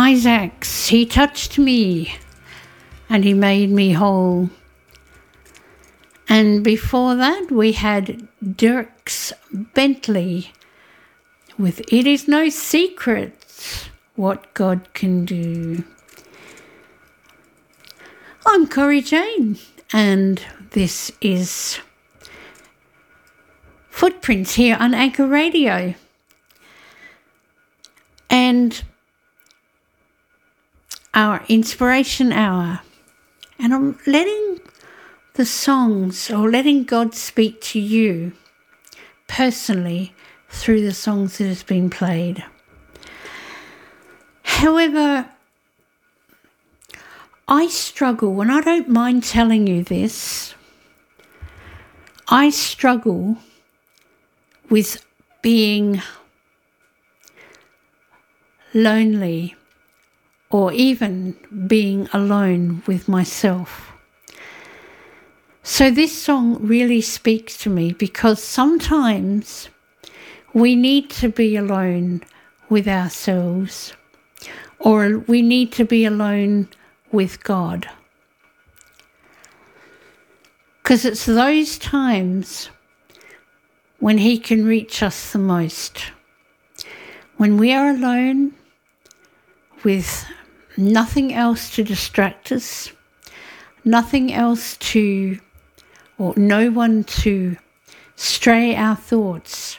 Isaacs, he touched me and he made me whole. And before that, we had Dierks Bentley with It Is No Secret What God Can Do. I'm Corrie Jane, and this is Footprints here on Anchor Radio. And our inspiration hour. And I'm letting the songs, or letting God speak to you personally through the songs that has been played. However, I struggle, and I don't mind telling you this, I struggle with being lonely or even being alone with myself. So this song really speaks to me because sometimes we need to be alone with ourselves, or we need to be alone with God. Because it's those times when He can reach us the most. When we are alone with nothing else to distract us, nothing else to, or no one to stray our thoughts.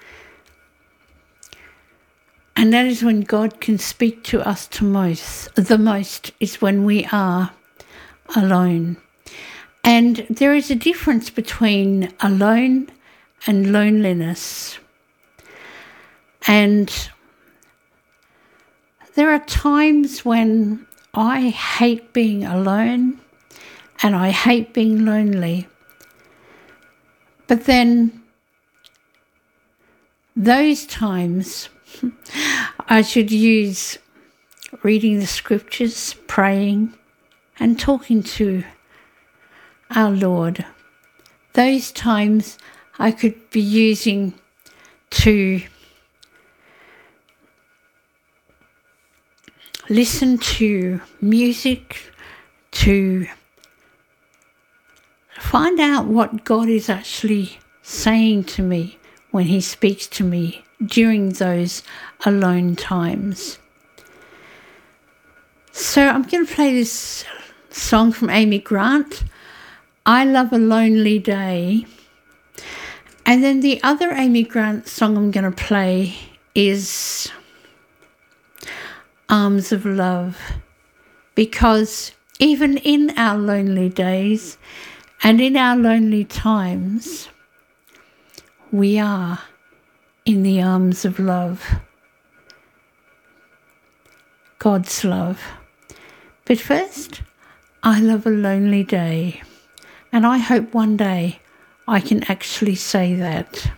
And that is when God can speak to us the most is when we are alone. And there is a difference between alone and loneliness. And there are times when I hate being alone and I hate being lonely. But then those times I should use reading the scriptures, praying and talking to our Lord. Those times I could be using to listen to music, to find out what God is actually saying to me when He speaks to me during those alone times. So I'm going to play this song from Amy Grant, I Love a Lonely Day. And then the other Amy Grant song I'm going to play is Arms of Love, because even in our lonely days and in our lonely times, we are in the arms of love, God's love. But first, I love a lonely day, and I hope one day I can actually say that.